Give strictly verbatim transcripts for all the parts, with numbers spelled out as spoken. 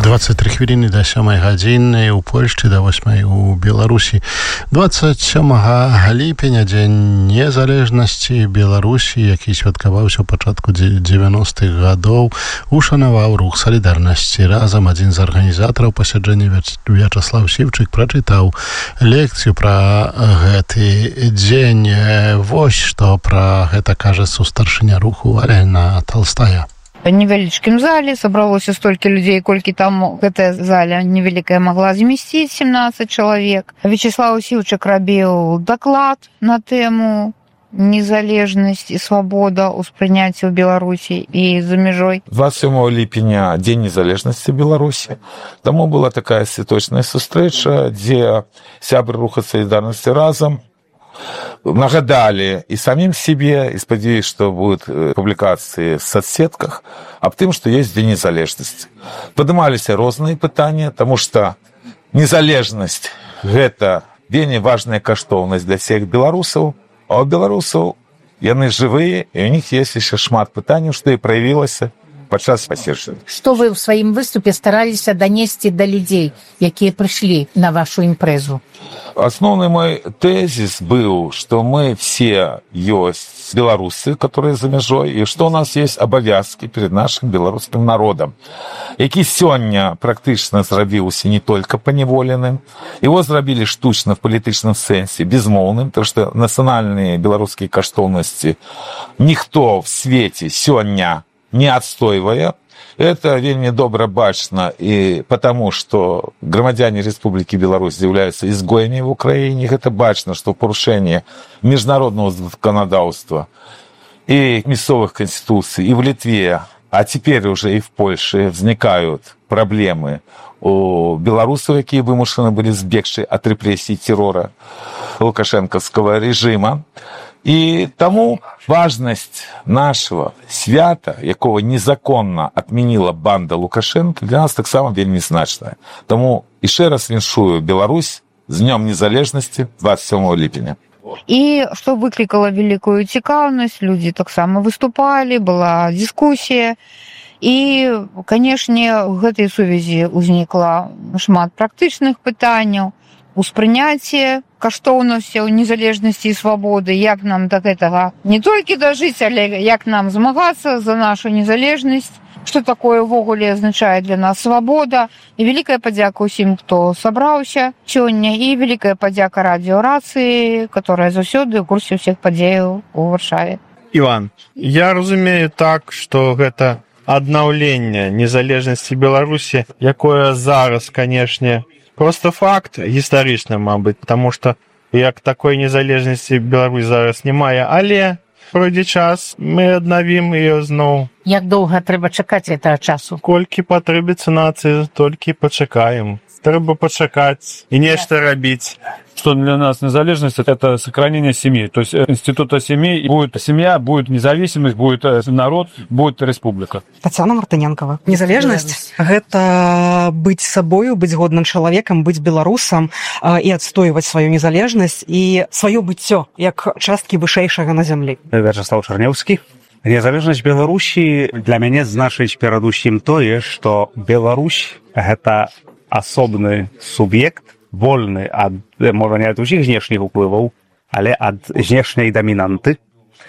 двадцать три хвіліны да сёмай гадзіны ў Польшчы, да восьмай у Беларусі. двадцать сёмага ліпеня, дзень незалежнасці Беларусі, які святкаваўся ў пачатку дзевяностых гадоў, ушанаваў рух салідарнасці. Разам адзін з арганізатараў пасяджэння Вячаслав Сівчык прачытаў лекцыю пра гэты дзень. Вось што пра гэта кажа сустаршыня руху Алена Толстая. В невялічкім зале сабралося столькі людзей, колькі там гэтая заля невялікая магла змесціць, семнадцать чалавек. Вячаслав Сівчык рабіў даклад на тэму незалежнасць і свабода ўспрыняцця ў Беларусі і за мяжой. двадцать сёмага ліпеня дзень незалежнасці Беларусі. Таму была такая святочная сустрэча, дзе сябры руха салідарнасці разам нагадали и самим себе, и спадеюсь, что будут публикации в соцсетках об том, что есть День незалежности. Поднимались разные пытания, потому что незалежность – это вельми важная каштоўнасць для всех белорусов, а у белорусов яны живые, и у них есть еще шмат пытаний, что и проявилось падчас паседжання. Што вы ў сваім выступе стараліся данесці да людзей, якія прыйшлі на вашу імпрэзу? Основной мой тезис был, что мы все есть белорусы, которые за межой, и что у нас есть обовязки перед нашим белорусским народом, які сёння практычна зрабіўся не только поневоленым, его зрабілі штучна в палітычным сэнсе, безмоўным, потому что национальные белорусские каштоўнасці ніхто в свете сёння не отстойвая. Это вельмі добра бачна и потому, что грамадзяне Республики Беларусь являются изгоями в Украине. Это бачна, что порушение международного законодательства и мясцовых конституций и в Литве, а теперь уже и в Польше возникают проблемы у белорусов, которые вымушаны были сбегши от репрессий террора лукашенковского режима. И тому важность нашего свята, якого незаконно отменила банда Лукашенко, для нас так само вельми значная. Тому еще раз віншую Беларусь з Днем незалежности двадцать сёмага ліпеня. І што выклікала вялікую цікаўнасць, людзі таксама выступалі, была дыскусія. І, канешне, в гэтай сувязі ўзнікла шмат практычных пытанняў, успрыняцце каштоўнасцяў незалежнасці і свабоды, як нам да гэтага не толькі дажыць, але як нам змагацца за нашу незалежнасць, што такое ўвогуле азначае для нас свабода. І вялікая падзяка ўсім, хто сабраўся сёння, і вялікая падзяка радыёрацыі, которая заўсёды ў курсе ўсіх падзеяў у Варшаве. Іван, я разумею так, што гэта аднаўленне незалежнасці Беларусі, якое зараз, канешне, просто факт гістарычны, мабыць, потому что як такой незалежнасці Беларусь зараз не мае, але пройдзе час, мы аднавім ее зноў. Як доўга трэба чакаць гэтага часу? Колькі патрэбіцца нацыі, толькі пачакаем. Трэба пачакаць і нешта рабіць. Что для нас незалежность – это сохранение семьи. То есть института семьи будет семья, будет независимость, будет народ, будет республика. Татьяна Мартыненкова. Незалежность – гэта быць сабою, быць годным чалавекам, быць беларусам і адстойваць сваю незалежнасць і сваё быццё, як часткі вышэйшага на зямлі. Вячаслав Чарнеўскі. Незалежнасць Беларусі для мяне значыць перадусім тое, што Беларусь – гэта асобны суб'ект, вольны ад, можа, не ад усіх знешніх уплываў, але ад знешняй дамінанты.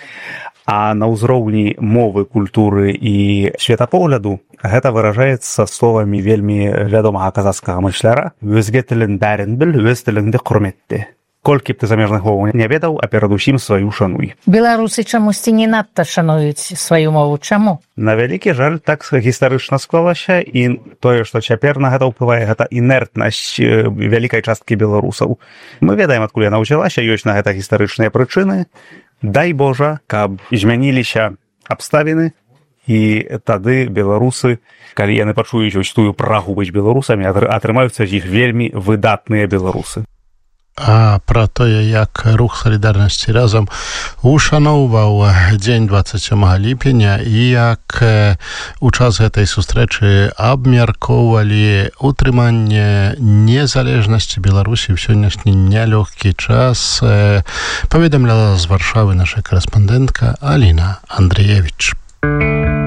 А на ўзроўні мовы, культуры і светапогляду гэта выражаецца словамі вельмі вядомага казацкага мысляра «Өзгетілін бәрін біл, өзтілінді құрметті». Колькі б ты замежных моваў не ведаў, а перадусім сваю шануй. Беларусы чамусьці не надта шануюць сваю мову. Чаму? На вялікі жаль, так гістарычна склалася, і тое, што цяпер на гэта ўплывае, гэта інертнасць вялікай часткі беларусаў. Мы ведаем, адкуль яна ўзялася, ёсць на гэта гістарычныя прычыны. Дай Божа, каб змяніліся абставіны, і тады беларусы, калі яны пачуюць ось тую прагу быць беларусамі, атрымаюцца з іх вельмі выдатныя беларусы. А пра тое, як рух салідарнасці разам ушаноўваў дзень двадцать сёмага ліпеня і як у час гэтай сустрэчы абмяркоўвалі утрыманне незалежнасці Беларусі ў сённяшні нялёгкі час, паведамляла з Варшавы наша корэспандэнтка Аліна Андрыевіч.